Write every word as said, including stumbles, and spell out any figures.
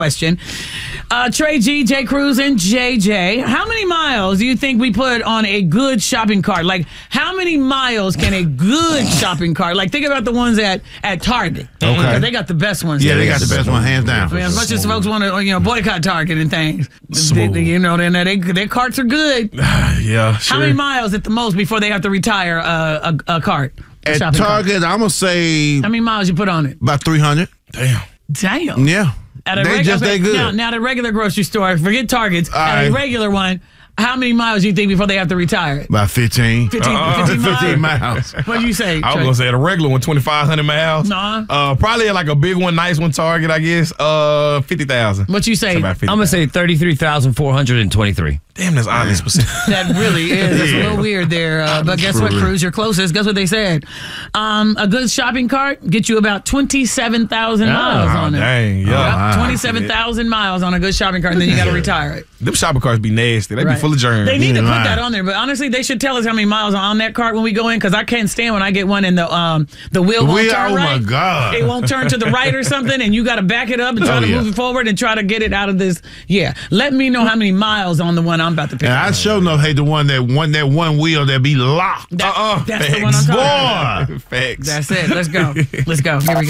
question. Uh, Trey G, J Cruz, and J J. How many miles do you think we put on a good shopping cart? Like, how many miles can a good shopping cart? Like, think about the ones at, at Target. Okay. They got the best ones. Yeah, there. they got the best one, hands down. I mean, as much as folks want to, you know, boycott Target and things, Smooth. they, you know, then they, their carts are good. Yeah, sure. How many miles at the most before they have to retire uh, a, a cart? A At shopping Target, cart? I'm going to say How many miles you put on it? about three hundred. Damn. Damn. Yeah. At a they reg- just okay, that good. Now, now, the regular grocery store, forget Targets. All at right. a regular one, how many miles do you think before they have to retire it? About fifteen. fifteen, Uh-uh. fifteen miles? fifteen miles. What do you say? I was Trey? gonna say at a regular one, twenty-five hundred miles. Nah. Uh, probably like a big one, nice one, Target, I guess. Uh, fifty thousand. What you say? About fifty I'm going to say thirty-three thousand four hundred twenty-three. Damn, that's oddly specific. That really is. It's a little weird there. Uh, but guess what, Cruz? You're closest. Guess what they said? Um, a good shopping cart gets you about twenty-seven thousand miles Oh, on it. dang, yeah. Yep, twenty-seven thousand miles on a good shopping cart, and then you got to retire it. Them shopping carts be nasty. They Right. be full of germs. They need to ain't put lying. that on there, but honestly, they should tell us how many miles are on that cart when we go in, because I can't stand when I get one and the um the wheel won't Wheel, turn oh my right. God. It won't turn to the right or something, and you got to back it up and try Oh, to yeah. move it forward and try to get it out of this. Yeah, let me know how many miles on the one I'm about to pick And up. I sure know, hey, the one that one that one wheel that be locked. That- Uh-uh. That's the Facts. one I'm talking about. Boy. Facts. That's it. Let's go. Let's go. Here we go.